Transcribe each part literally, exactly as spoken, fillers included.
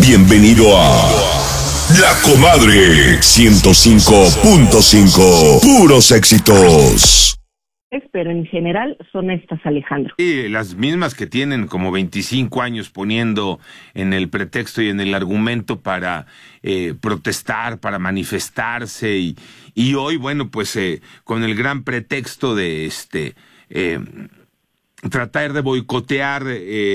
Bienvenido a La Comadre ciento cinco punto cinco. Puros éxitos. Pero en general son estas, Alejandro. Sí, las mismas que tienen como veinticinco años poniendo en el pretexto y en el argumento para eh, protestar, para manifestarse y, y hoy, bueno, pues eh, con el gran pretexto de este eh, tratar de boicotear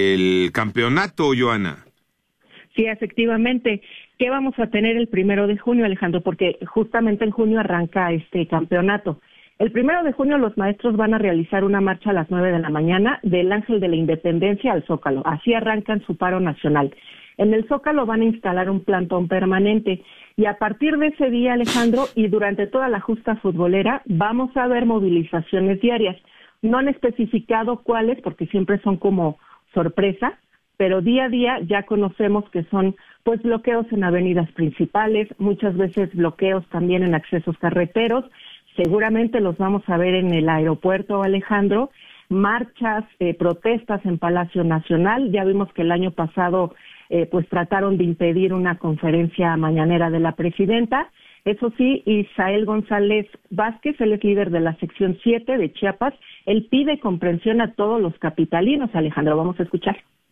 el campeonato, Joana. Sí, efectivamente. ¿Qué vamos a tener el primero de junio, Alejandro? Porque justamente en junio arranca este campeonato. El primero de junio los maestros van a realizar una marcha a las nueve de la mañana del Ángel de la Independencia al Zócalo. Así arrancan su paro nacional. En el Zócalo van a instalar un plantón permanente y a partir de ese día, Alejandro, y durante toda la justa futbolera, vamos a ver movilizaciones diarias. No han especificado cuáles, porque siempre son como sorpresa, pero día a día ya conocemos que son pues bloqueos en avenidas principales, muchas veces bloqueos también en accesos carreteros. Seguramente los vamos a ver en el aeropuerto, Alejandro, marchas, eh, protestas en Palacio Nacional. Ya vimos que el año pasado eh, pues trataron de impedir una conferencia mañanera de la presidenta. Eso sí, Isael González Vázquez, él es líder de la sección siete de Chiapas, él pide comprensión a todos los capitalinos. Alejandro, vamos a escuchar.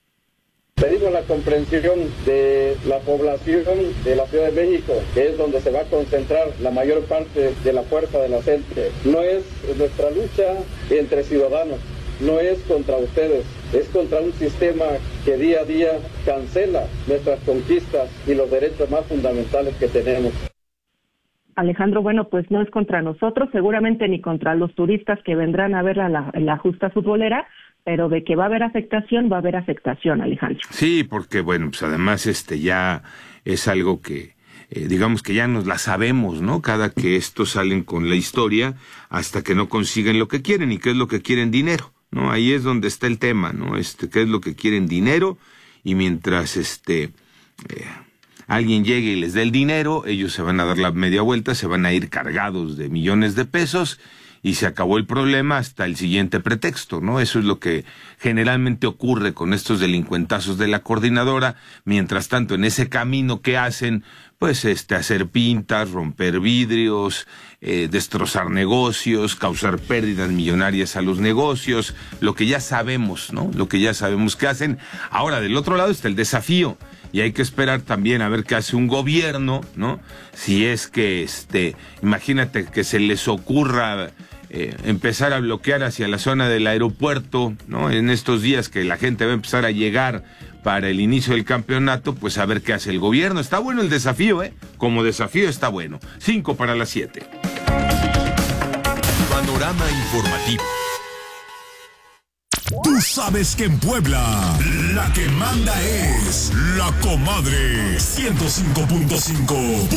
Pedimos la comprensión de la población de la Ciudad de México, que es donde se va a concentrar la mayor parte de la fuerza de la gente. No es nuestra lucha entre ciudadanos, no es contra ustedes, es contra un sistema que día a día cancela nuestras conquistas y los derechos más fundamentales que tenemos. Alejandro, bueno, pues no es contra nosotros, seguramente ni contra los turistas que vendrán a ver a la, la justa futbolera, pero de que va a haber afectación, va a haber afectación, Alejandro. Sí, porque bueno, pues además este ya es algo que, eh, digamos que ya nos la sabemos, ¿no? Cada que estos salen con la historia hasta que no consiguen lo que quieren. ¿Y qué es lo que quieren? Dinero, ¿no? Ahí es donde está el tema, ¿no? Este, ¿qué es lo que quieren? Dinero, y mientras este eh, alguien llegue y les dé el dinero, ellos se van a dar la media vuelta, se van a ir cargados de millones de pesos, y se acabó el problema hasta el siguiente pretexto, ¿no? Eso es lo que generalmente ocurre con estos delincuentazos de la coordinadora. Mientras tanto, en ese camino que hacen, pues este, hacer pintas, romper vidrios, eh, destrozar negocios, causar pérdidas millonarias a los negocios, lo que ya sabemos, ¿no? Lo que ya sabemos que hacen. Ahora, del otro lado está el desafío. Y hay que esperar también a ver qué hace un gobierno, ¿no? Si es que, este, imagínate que se les ocurra eh, empezar a bloquear hacia la zona del aeropuerto, ¿no? En estos días que la gente va a empezar a llegar para el inicio del campeonato, pues a ver qué hace el gobierno. Está bueno el desafío, ¿eh? Como desafío está bueno. Cinco para las siete. Panorama informativo. Tú sabes que en Puebla la que manda es La Comadre ciento cinco punto cinco.